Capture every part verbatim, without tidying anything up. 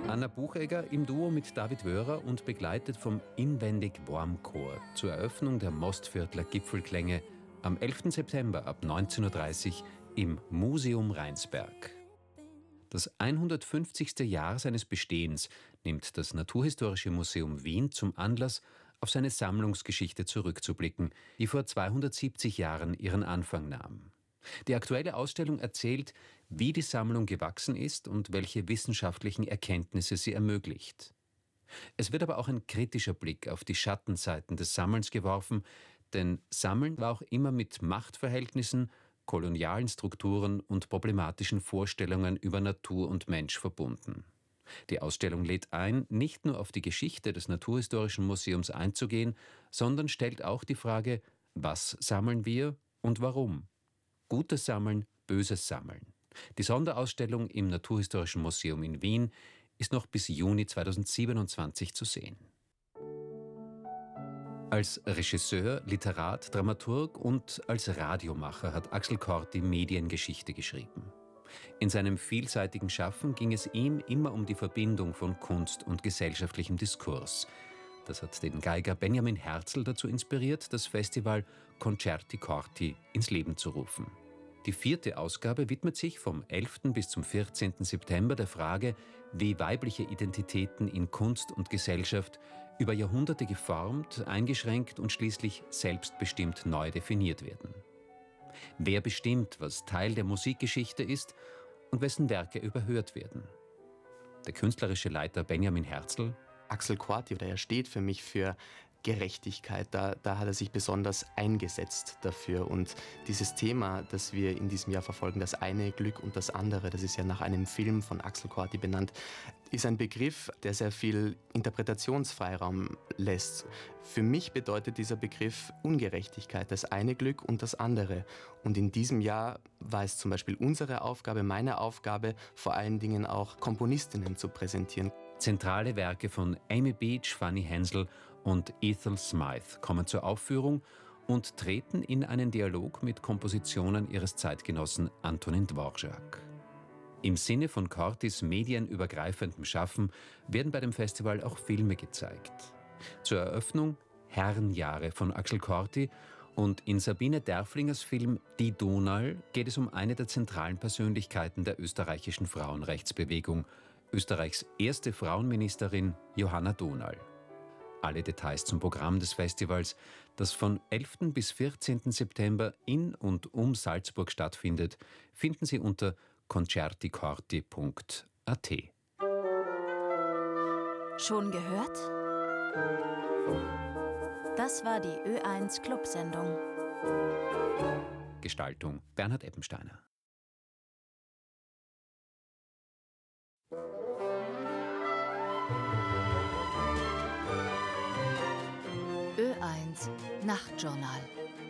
Anna Buchegger im Duo mit David Wörer und begleitet vom Inwendig Warm Chor zur Eröffnung der Mostviertler Gipfelklänge am elften September ab neunzehn Uhr dreißig im Museum Rheinsberg. Das hundertfünfzigste Jahr seines Bestehens nimmt das Naturhistorische Museum Wien zum Anlass, auf seine Sammlungsgeschichte zurückzublicken, die vor zweihundertsiebzig Jahren ihren Anfang nahm. Die aktuelle Ausstellung erzählt, wie die Sammlung gewachsen ist und welche wissenschaftlichen Erkenntnisse sie ermöglicht. Es wird aber auch ein kritischer Blick auf die Schattenseiten des Sammelns geworfen, denn Sammeln war auch immer mit Machtverhältnissen, kolonialen Strukturen und problematischen Vorstellungen über Natur und Mensch verbunden. Die Ausstellung lädt ein, nicht nur auf die Geschichte des Naturhistorischen Museums einzugehen, sondern stellt auch die Frage, was sammeln wir und warum? Gutes Sammeln, böses Sammeln. Die Sonderausstellung im Naturhistorischen Museum in Wien ist noch bis Juni zweitausendsiebenundzwanzig zu sehen. Als Regisseur, Literat, Dramaturg und als Radiomacher hat Axel Corty Mediengeschichte geschrieben. In seinem vielseitigen Schaffen ging es ihm immer um die Verbindung von Kunst und gesellschaftlichem Diskurs. Das hat den Geiger Benjamin Herzl dazu inspiriert, das Festival Concerti Corty ins Leben zu rufen. Die vierte Ausgabe widmet sich vom elften bis zum vierzehnten September der Frage, wie weibliche Identitäten in Kunst und Gesellschaft über Jahrhunderte geformt, eingeschränkt und schließlich selbstbestimmt neu definiert werden. Wer bestimmt, was Teil der Musikgeschichte ist und wessen Werke überhört werden? Der künstlerische Leiter Benjamin Herzl: Axel Corty, oder er steht für mich für Gerechtigkeit. Da, da hat er sich besonders eingesetzt dafür. Und dieses Thema, das wir in diesem Jahr verfolgen, das eine Glück und das andere, das ist ja nach einem Film von Axel Corty benannt, ist ein Begriff, der sehr viel Interpretationsfreiraum lässt. Für mich bedeutet dieser Begriff Ungerechtigkeit, das eine Glück und das andere. Und in diesem Jahr war es zum Beispiel unsere Aufgabe, meine Aufgabe, vor allen Dingen auch Komponistinnen zu präsentieren. Zentrale Werke von Amy Beach, Fanny Hensel und Ethel Smythe kommen zur Aufführung und treten in einen Dialog mit Kompositionen ihres Zeitgenossen Antonin Dvorak. Im Sinne von Cortys medienübergreifendem Schaffen werden bei dem Festival auch Filme gezeigt. Zur Eröffnung Herrenjahre von Axel Corty und in Sabine Derflingers Film Die Donal geht es um eine der zentralen Persönlichkeiten der österreichischen Frauenrechtsbewegung, Österreichs erste Frauenministerin Johanna Donal. Alle Details zum Programm des Festivals, das von elften bis vierzehnten September in und um Salzburg stattfindet, finden Sie unter concerti corty punkt a t. Schon gehört? Das war die Ö eins Clubsendung. Gestaltung Bernhard Eppensteiner. Ö eins Nachtjournal.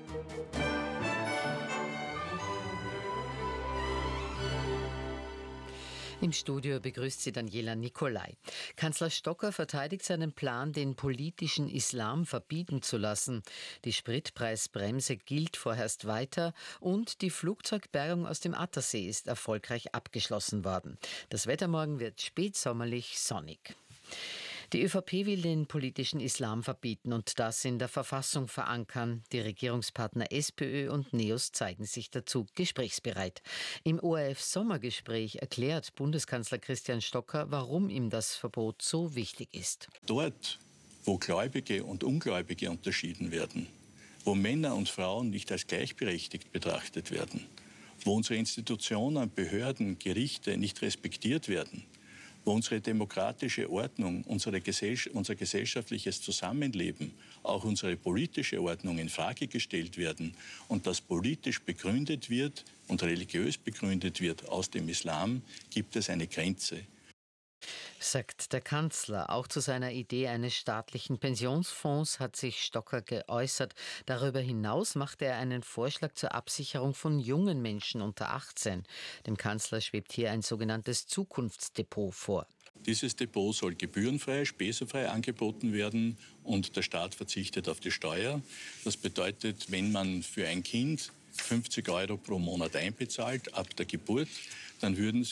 Im Studio begrüßt sie Daniela Nicolai. Kanzler Stocker verteidigt seinen Plan, den politischen Islam verbieten zu lassen. Die Spritpreisbremse gilt vorerst weiter und die Flugzeugbergung aus dem Attersee ist erfolgreich abgeschlossen worden. Das Wetter morgen wird spätsommerlich sonnig. Die ÖVP will den politischen Islam verbieten und das in der Verfassung verankern. Die Regierungspartner SPÖ und NEOS zeigen sich dazu gesprächsbereit. Im O R F-Sommergespräch erklärt Bundeskanzler Christian Stocker, warum ihm das Verbot so wichtig ist. Dort, wo Gläubige und Ungläubige unterschieden werden, wo Männer und Frauen nicht als gleichberechtigt betrachtet werden, wo unsere Institutionen, Behörden, Gerichte nicht respektiert werden, wo unsere demokratische Ordnung, unsere Gesell- unser gesellschaftliches Zusammenleben, auch unsere politische Ordnung in Frage gestellt werden und das politisch begründet wird und religiös begründet wird aus dem Islam, gibt es eine Grenze. Sagt der Kanzler. Auch zu seiner Idee eines staatlichen Pensionsfonds hat sich Stocker geäußert. Darüber hinaus machte er einen Vorschlag zur Absicherung von jungen Menschen unter achtzehn. Dem Kanzler schwebt hier ein sogenanntes Zukunftsdepot vor. Dieses Depot soll gebührenfrei, spesenfrei angeboten werden und der Staat verzichtet auf die Steuer. Das bedeutet, wenn man für ein Kind fünfzig Euro pro Monat einbezahlt ab der Geburt, dann würden sich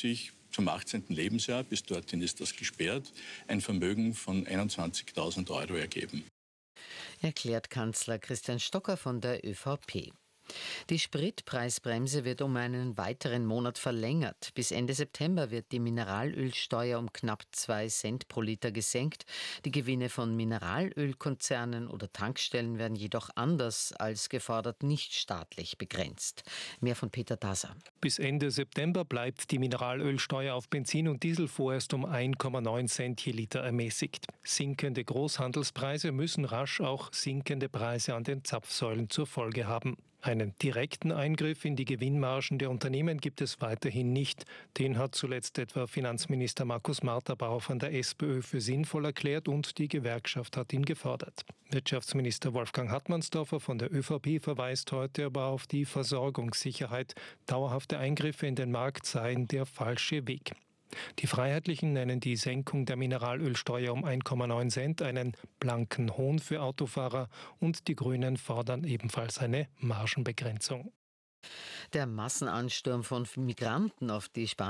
zum achtzehnten Lebensjahr, bis dorthin ist das gesperrt, ein Vermögen von einundzwanzigtausend Euro ergeben. Erklärt Kanzler Christian Stocker von der ÖVP. Die Spritpreisbremse wird um einen weiteren Monat verlängert. Bis Ende September wird die Mineralölsteuer um knapp zwei Cent pro Liter gesenkt. Die Gewinne von Mineralölkonzernen oder Tankstellen werden jedoch anders als gefordert nicht staatlich begrenzt. Mehr von Peter Daser. Bis Ende September bleibt die Mineralölsteuer auf Benzin und Diesel vorerst um ein Komma neun Cent je Liter ermäßigt. Sinkende Großhandelspreise müssen rasch auch sinkende Preise an den Zapfsäulen zur Folge haben. Einen direkten Eingriff in die Gewinnmargen der Unternehmen gibt es weiterhin nicht. Den hat zuletzt etwa Finanzminister Markus Marterbauer von der SPÖ für sinnvoll erklärt und die Gewerkschaft hat ihn gefordert. Wirtschaftsminister Wolfgang Hartmannsdorfer von der ÖVP verweist heute aber auf die Versorgungssicherheit. Dauerhafte Eingriffe in den Markt seien der falsche Weg. Die Freiheitlichen nennen die Senkung der Mineralölsteuer um ein Komma neun Cent einen blanken Hohn für Autofahrer und die Grünen fordern ebenfalls eine Margenbegrenzung. Der Massenansturm von Migranten auf die Spanische